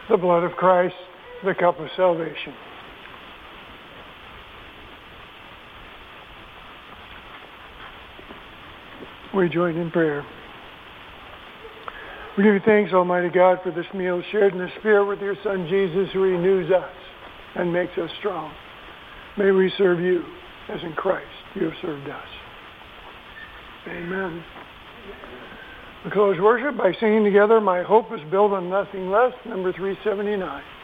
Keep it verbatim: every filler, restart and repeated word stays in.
the blood of Christ, the cup of salvation. We join in prayer. We give you thanks, Almighty God, for this meal shared in the Spirit with your Son Jesus, who renews us and makes us strong. May we serve you as in Christ you have served us. Amen. We close worship by singing together, My Hope is Built on Nothing Less, number three seventy-nine.